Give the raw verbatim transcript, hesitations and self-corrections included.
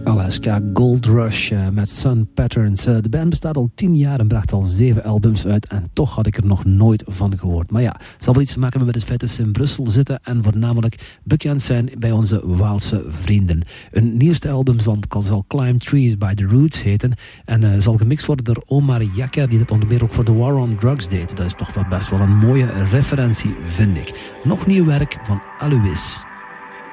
Alaska Gold Rush uh, met Sun Patterns. Uh, de band bestaat al tien jaar en bracht al zeven albums uit en toch had ik er nog nooit van gehoord. Maar ja, het zal wel iets te maken hebben met het feit dat ze in Brussel zitten en voornamelijk bekend zijn bij onze Waalse vrienden. Hun nieuwste album zal, zal Climb Trees by the Roots heten en uh, zal gemixt worden door Omar Jakka, die dat onder meer ook voor The War on Drugs deed. Dat is toch wel best wel een mooie referentie, vind ik. Nog nieuw werk van Alois.